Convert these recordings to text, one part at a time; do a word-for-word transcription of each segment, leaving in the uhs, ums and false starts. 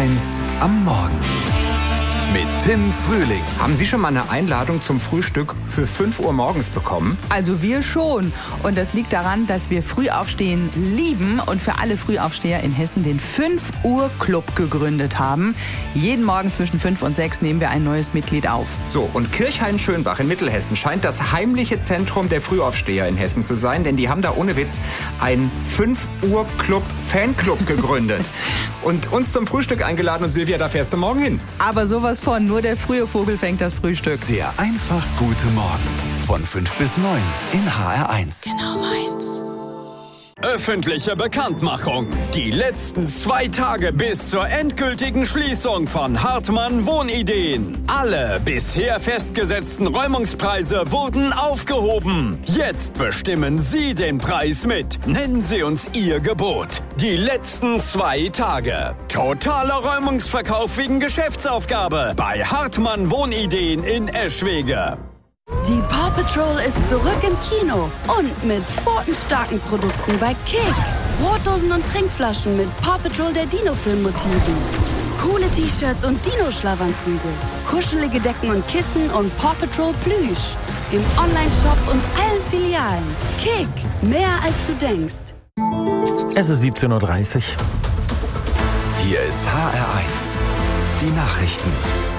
eins am Morgen mit Tim Frühling. Haben Sie schon mal eine Einladung zum Frühstück für fünf Uhr morgens bekommen? Also wir schon. Und das liegt daran, dass wir Frühaufstehen lieben und für alle Frühaufsteher in Hessen den fünf Uhr Club gegründet haben. Jeden Morgen zwischen fünf und sechs nehmen wir ein neues Mitglied auf. So, und Kirchhain-Schönbach in Mittelhessen scheint das heimliche Zentrum der Frühaufsteher in Hessen zu sein, denn die haben da ohne Witz einen fünf Uhr Club Fanclub gegründet. Und uns zum Frühstück eingeladen und Silvia, da fährst du morgen hin. Aber sowas von, nur der frühe Vogel fängt das Frühstück. Der einfach gute Morgen von fünf bis neun in H R eins. Genau meins. Öffentliche Bekanntmachung. Die letzten zwei Tage bis zur endgültigen Schließung von Hartmann Wohnideen. Alle bisher festgesetzten Räumungspreise wurden aufgehoben. Jetzt bestimmen Sie den Preis mit. Nennen Sie uns Ihr Gebot. Die letzten zwei Tage. Totaler Räumungsverkauf wegen Geschäftsaufgabe bei Hartmann Wohnideen in Eschwege. Die Paw Patrol ist zurück im Kino und mit pfotenstarken Produkten bei Kick. Brotdosen und Trinkflaschen mit Paw Patrol der Dino-Film-Motiven. Coole T-Shirts und Dino-Schlafanzüge. Kuschelige Decken und Kissen und Paw Patrol Plüsch. Im Online-Shop und allen Filialen. Kick, mehr als du denkst. Es ist siebzehn Uhr dreißig. Hier ist H R eins. Die Nachrichten.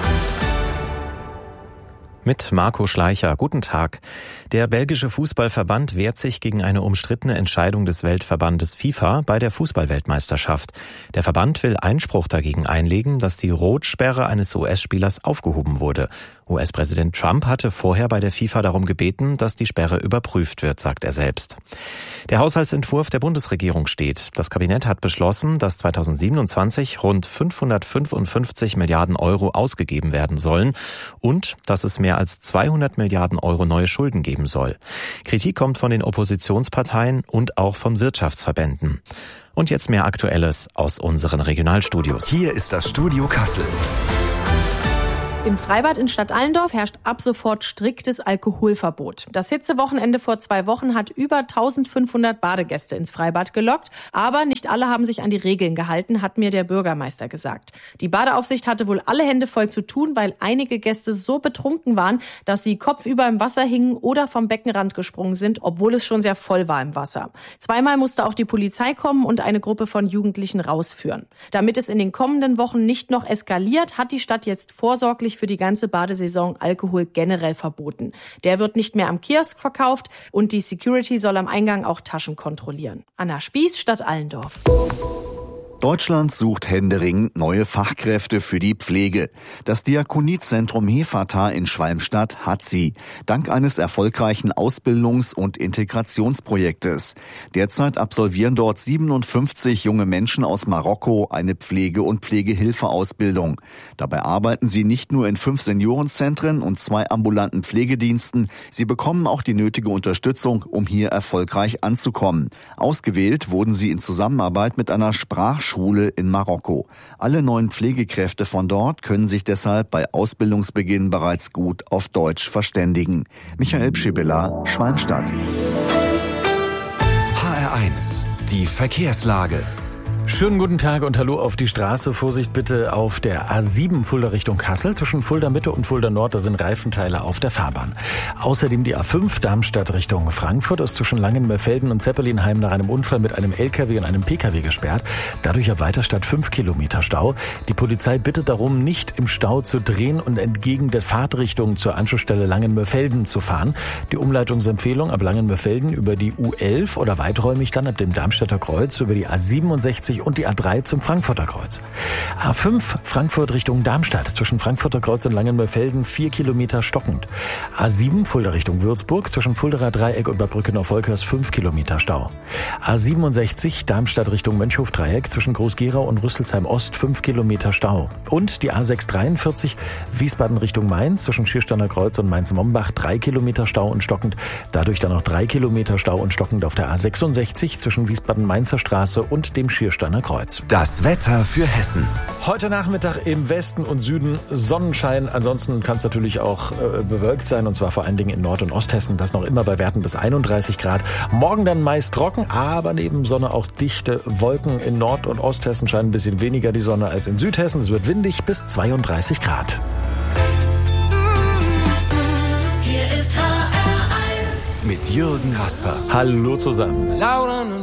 Mit Marco Schleicher. Guten Tag. Der belgische Fußballverband wehrt sich gegen eine umstrittene Entscheidung des Weltverbandes FIFA bei der Fußballweltmeisterschaft. Der Verband will Einspruch dagegen einlegen, dass die Rotsperre eines U S-Spielers aufgehoben wurde. U S-Präsident Trump hatte vorher bei der FIFA darum gebeten, dass die Sperre überprüft wird, sagt er selbst. Der Haushaltsentwurf der Bundesregierung steht. Das Kabinett hat beschlossen, dass zweitausendsiebenundzwanzig rund fünfhundertfünfundfünfzig Milliarden Euro ausgegeben werden sollen und dass es mehr als zweihundert Milliarden Euro neue Schulden geben soll. Kritik kommt von den Oppositionsparteien und auch von Wirtschaftsverbänden. Und jetzt mehr Aktuelles aus unseren Regionalstudios. Hier ist das Studio Kassel. Im Freibad in Stadt Allendorf herrscht ab sofort striktes Alkoholverbot. Das Hitzewochenende vor zwei Wochen hat über eintausendfünfhundert Badegäste ins Freibad gelockt. Aber nicht alle haben sich an die Regeln gehalten, hat mir der Bürgermeister gesagt. Die Badeaufsicht hatte wohl alle Hände voll zu tun, weil einige Gäste so betrunken waren, dass sie kopfüber im Wasser hingen oder vom Beckenrand gesprungen sind, obwohl es schon sehr voll war im Wasser. Zweimal musste auch die Polizei kommen und eine Gruppe von Jugendlichen rausführen. Damit es in den kommenden Wochen nicht noch eskaliert, hat die Stadt jetzt vorsorglich für die ganze Badesaison Alkohol generell verboten. Der wird nicht mehr am Kiosk verkauft und die Security soll am Eingang auch Taschen kontrollieren. Anna Spieß, Stadt Allendorf. Deutschland sucht händeringend neue Fachkräfte für die Pflege. Das Diakoniezentrum Hefata in Schwalmstadt hat sie, dank eines erfolgreichen Ausbildungs- und Integrationsprojektes. Derzeit absolvieren dort siebenundfünfzig junge Menschen aus Marokko eine Pflege- und Pflegehilfeausbildung. Dabei arbeiten sie nicht nur in fünf Seniorenzentren und zwei ambulanten Pflegediensten, sie bekommen auch die nötige Unterstützung, um hier erfolgreich anzukommen. Ausgewählt wurden sie in Zusammenarbeit mit einer Sprachschule Schule in Marokko. Alle neuen Pflegekräfte von dort können sich deshalb bei Ausbildungsbeginn bereits gut auf Deutsch verständigen. Michael Pschibilla, Schwalmstadt. H R eins. Die Verkehrslage. Schönen guten Tag und hallo auf die Straße. Vorsicht bitte auf der A sieben Fulda Richtung Kassel. Zwischen Fulda Mitte und Fulda Nord, da sind Reifenteile auf der Fahrbahn. Außerdem die A fünf Darmstadt Richtung Frankfurt ist zwischen Langenmerfelden und Zeppelinheim nach einem Unfall mit einem L K W und einem P K W gesperrt. Dadurch ab Weiterstadt fünf Kilometer Stau. Die Polizei bittet darum, nicht im Stau zu drehen und entgegen der Fahrtrichtung zur Anschlussstelle Langenmerfelden zu fahren. Die Umleitungsempfehlung ab Langenmerfelden über die U elf oder weiträumig dann ab dem Darmstädter Kreuz über die A siebenundsechzig und die A drei zum Frankfurter Kreuz. A fünf Frankfurt Richtung Darmstadt. Zwischen Frankfurter Kreuz und Langenmerfelden vier Kilometer stockend. A sieben Fulda Richtung Würzburg. Zwischen Fuldaer Dreieck und Bad Brückenau-Volkers fünf Kilometer Stau. A siebenundsechzig Darmstadt Richtung Mönchhof-Dreieck. Zwischen Groß-Gerau und Rüsselsheim Ost fünf Kilometer Stau. Und die A sechs dreiundvierzig Wiesbaden Richtung Mainz. Zwischen Schiersteiner Kreuz und Mainz-Mombach drei Kilometer Stau und stockend. Dadurch dann noch drei Kilometer Stau und stockend auf der A sechsundsechzig zwischen Wiesbaden-Mainzer Straße und dem Schiersteiner Kufsteiner Kreuz. Das Wetter für Hessen. Heute Nachmittag im Westen und Süden Sonnenschein. Ansonsten kann es natürlich auch äh, bewölkt sein, und zwar vor allen Dingen in Nord- und Osthessen. Das noch immer bei Werten bis einunddreißig Grad. Morgen dann meist trocken, aber neben Sonne auch dichte Wolken. In Nord- und Osthessen scheint ein bisschen weniger die Sonne als in Südhessen. Es wird windig bis zweiunddreißig Grad. Mit Jürgen Rasper. Hallo zusammen.